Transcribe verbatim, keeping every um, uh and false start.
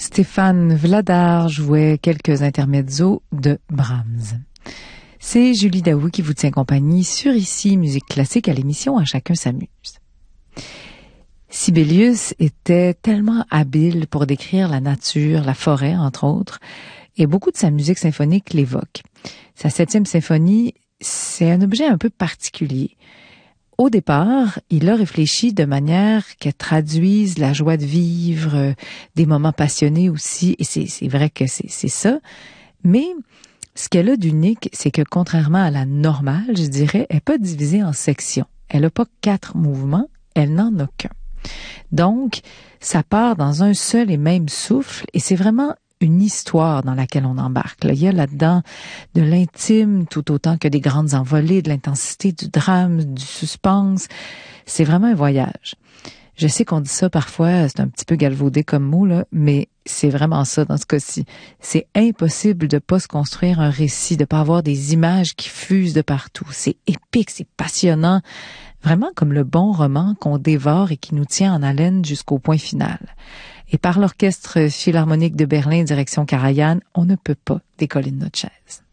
Stéphane Vladar jouait quelques intermezzo de Brahms. C'est Julie Daoui qui vous tient compagnie sur Ici Musique Classique à l'émission À chacun s'amuse. Sibelius était tellement habile pour décrire la nature, la forêt entre autres, et beaucoup de sa musique symphonique l'évoque. Sa septième symphonie, c'est un objet un peu particulier. Au départ, il a réfléchi de manière qu'elle traduise la joie de vivre, euh, des moments passionnés aussi, et c'est, c'est vrai que c'est, c'est ça. Mais ce qu'elle a d'unique, c'est que contrairement à la normale, je dirais, elle n'est pas divisée en sections. Elle n'a pas quatre mouvements, elle n'en a qu'un. Donc, ça part dans un seul et même souffle, et c'est vraiment une histoire dans laquelle on embarque. Là, il y a là-dedans de l'intime tout autant que des grandes envolées, de l'intensité, du drame, du suspense. C'est vraiment un voyage. Je sais qu'on dit ça parfois, c'est un petit peu galvaudé comme mot, là, mais c'est vraiment ça dans ce cas-ci. C'est impossible de pas se construire un récit, de pas avoir des images qui fusent de partout. C'est épique, c'est passionnant. Vraiment comme le bon roman qu'on dévore et qui nous tient en haleine jusqu'au point final. Et par l'Orchestre Philharmonique de Berlin, direction Karajan, on ne peut pas décoller de notre chaise.